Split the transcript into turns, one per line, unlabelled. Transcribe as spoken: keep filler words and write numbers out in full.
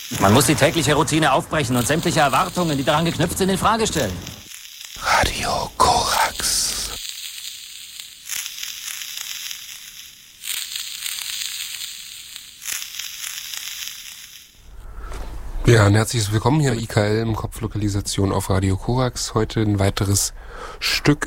Man muss die tägliche Routine aufbrechen und sämtliche Erwartungen, die daran geknüpft sind, in Frage stellen.
Radio Korax. Ja, ein herzliches Willkommen hier, I K L im Kopflokalisation auf Radio Korax. Heute ein weiteres Stück